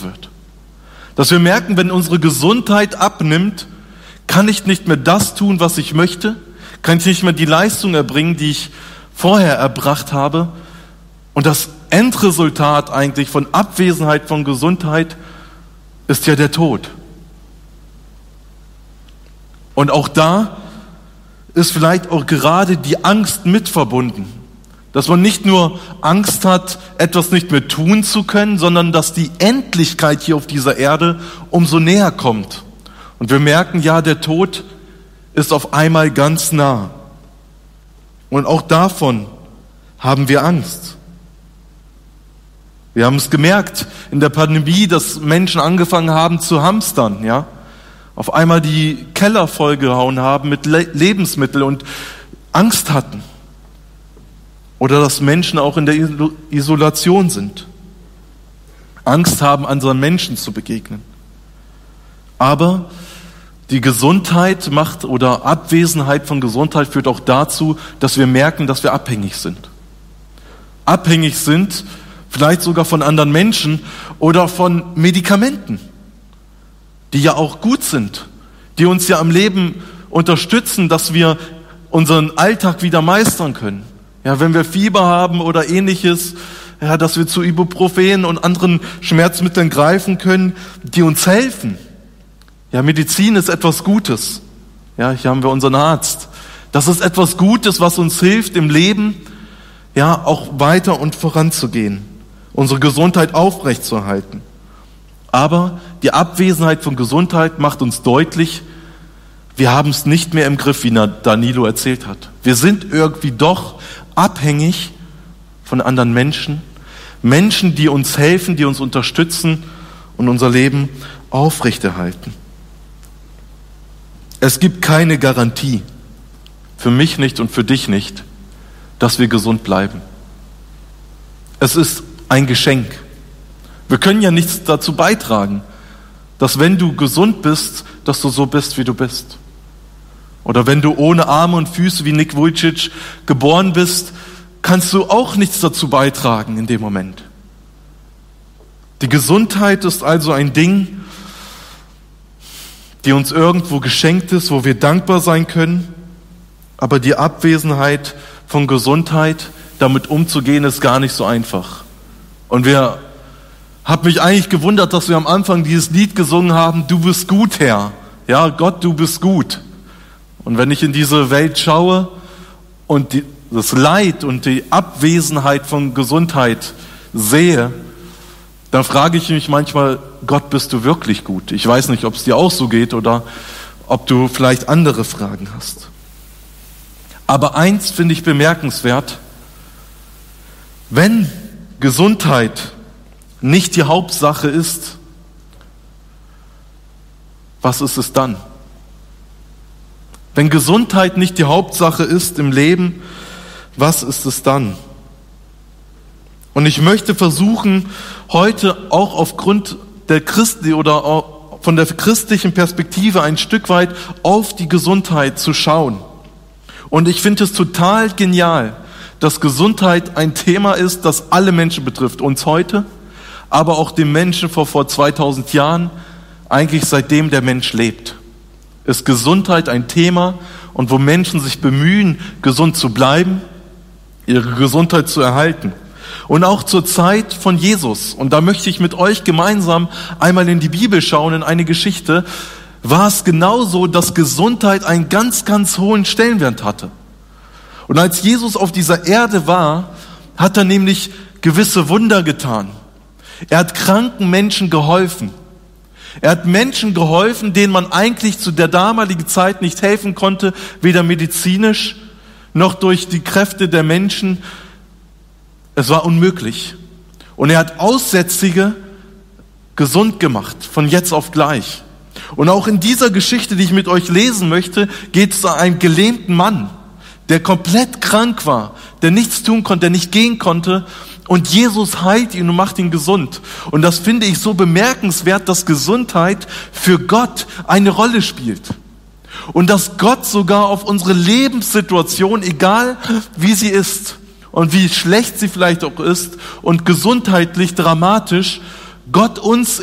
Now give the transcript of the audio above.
wird. Dass wir merken, wenn unsere Gesundheit abnimmt, kann ich nicht mehr das tun, was ich möchte, kann ich nicht mehr die Leistung erbringen, die ich vorher erbracht habe. Und das Endresultat eigentlich von Abwesenheit von Gesundheit ist ja der Tod. Und auch da ist vielleicht auch gerade die Angst mit verbunden. Dass man nicht nur Angst hat, etwas nicht mehr tun zu können, sondern dass die Endlichkeit hier auf dieser Erde umso näher kommt. Und wir merken, ja, der Tod ist auf einmal ganz nah. Und auch davon haben wir Angst. Wir haben es gemerkt in der Pandemie, dass Menschen angefangen haben zu hamstern, ja. Auf einmal die Keller vollgehauen haben mit Lebensmitteln und Angst hatten. Oder dass Menschen auch in der Isolation sind. Angst haben, anderen Menschen zu begegnen. Aber die Gesundheit macht oder Abwesenheit von Gesundheit führt auch dazu, dass wir merken, dass wir abhängig sind. Abhängig sind, vielleicht sogar von anderen Menschen oder von Medikamenten, die ja auch gut sind, die uns ja am Leben unterstützen, dass wir unseren Alltag wieder meistern können. Ja, wenn wir Fieber haben oder ähnliches, ja, dass wir zu Ibuprofen und anderen Schmerzmitteln greifen können, die uns helfen. Ja, Medizin ist etwas Gutes. Ja, hier haben wir unseren Arzt. Das ist etwas Gutes, was uns hilft im Leben, ja, auch weiter und voranzugehen, unsere Gesundheit aufrechtzuerhalten. Aber die Abwesenheit von Gesundheit macht uns deutlich, wir haben es nicht mehr im Griff, wie Danilo erzählt hat. Wir sind irgendwie doch abhängig von anderen Menschen, Menschen, die uns helfen, die uns unterstützen und unser Leben aufrechterhalten. Es gibt keine Garantie, für mich nicht und für dich nicht, dass wir gesund bleiben. Es ist ein Geschenk. Wir können ja nichts dazu beitragen, dass wenn du gesund bist, dass du so bist, wie du bist. Oder wenn du ohne Arme und Füße wie Nick Vujicic geboren bist, kannst du auch nichts dazu beitragen in dem Moment. Die Gesundheit ist also ein Ding, die uns irgendwo geschenkt ist, wo wir dankbar sein können. Aber die Abwesenheit von Gesundheit, damit umzugehen, ist gar nicht so einfach. Und hab mich eigentlich gewundert, dass wir am Anfang dieses Lied gesungen haben, du bist gut, Herr. Ja, Gott, du bist gut. Und wenn ich in diese Welt schaue und das Leid und die Abwesenheit von Gesundheit sehe, dann frage ich mich manchmal, Gott, bist du wirklich gut? Ich weiß nicht, ob es dir auch so geht oder ob du vielleicht andere Fragen hast. Aber eins finde ich bemerkenswert, wenn Gesundheit nicht die Hauptsache ist, was ist es dann? Wenn Gesundheit nicht die Hauptsache ist im Leben, was ist es dann? Und ich möchte versuchen, heute auch aufgrund der von der christlichen Perspektive ein Stück weit auf die Gesundheit zu schauen. Und ich finde es total genial, dass Gesundheit ein Thema ist, das alle Menschen betrifft. Uns heute, aber auch den Menschen vor 2000 Jahren, eigentlich seitdem der Mensch lebt. Ist Gesundheit ein Thema und wo Menschen sich bemühen, gesund zu bleiben, ihre Gesundheit zu erhalten. Und auch zur Zeit von Jesus, und da möchte ich mit euch gemeinsam einmal in die Bibel schauen, in eine Geschichte, war es genauso, dass Gesundheit einen ganz, ganz hohen Stellenwert hatte. Und als Jesus auf dieser Erde war, hat er nämlich gewisse Wunder getan. Er hat kranken Menschen geholfen. Er hat Menschen geholfen, denen man eigentlich zu der damaligen Zeit nicht helfen konnte, weder medizinisch noch durch die Kräfte der Menschen. Es war unmöglich. Und er hat Aussätzige gesund gemacht, von jetzt auf gleich. Und auch in dieser Geschichte, die ich mit euch lesen möchte, geht es um einen gelähmten Mann, der komplett krank war, der nichts tun konnte, der nicht gehen konnte. Und Jesus heilt ihn und macht ihn gesund. Und das finde ich so bemerkenswert, dass Gesundheit für Gott eine Rolle spielt. Und dass Gott sogar auf unsere Lebenssituation, egal wie sie ist und wie schlecht sie vielleicht auch ist und gesundheitlich dramatisch, Gott uns